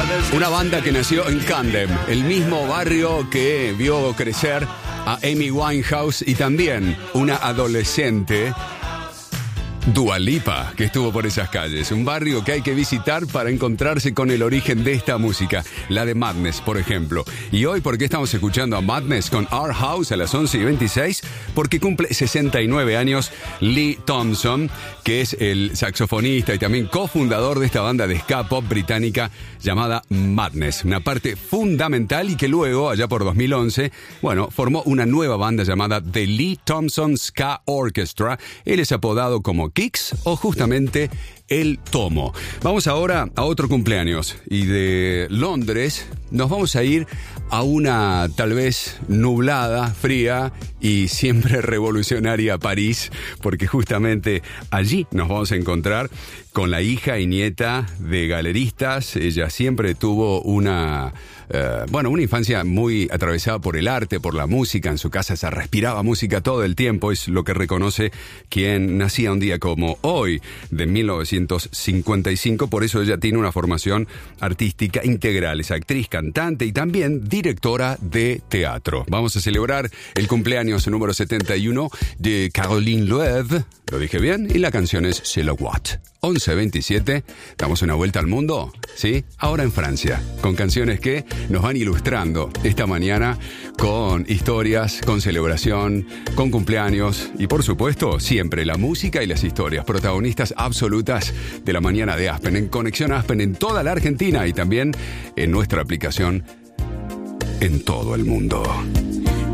Una banda que nació en Camden, el mismo barrio que vio crecer a Amy Winehouse y también una adolescente, Dua Lipa, que estuvo por esas calles. Un barrio que hay que visitar para encontrarse con el origen de esta música, la de Madness, por ejemplo. Y hoy, ¿por qué estamos escuchando a Madness con Our House a las 11:26? Porque cumple 69 años Lee Thompson, que es el saxofonista y también cofundador de esta banda de ska pop británica llamada Madness. Una parte fundamental y que luego, allá por 2011, formó una nueva banda llamada The Lee Thompson Ska Orchestra. Él es apodado como Kix o justamente el Tomo. Vamos ahora a otro cumpleaños y de Londres nos vamos a ir a una tal vez nublada, fría y siempre revolucionaria París, porque justamente allí nos vamos a encontrar con la hija y nieta de galeristas. Ella siempre tuvo una infancia muy atravesada por el arte, por la música. En su casa se respiraba música todo el tiempo. Es lo que reconoce quien nacía un día como hoy, de 1955. Por eso ella tiene una formación artística integral. Es actriz, cantante y también directora de teatro. Vamos a celebrar el cumpleaños número 71 de Caroline Loewe. ¿Lo dije bien? Y la canción es C'est le Watt. 11:27, damos una vuelta al mundo, ¿sí? Ahora en Francia, con canciones que nos van ilustrando esta mañana con historias, con celebración, con cumpleaños y por supuesto siempre la música y las historias, protagonistas absolutas de la mañana de Aspen, en Conexión Aspen en toda la Argentina y también en nuestra aplicación en todo el mundo.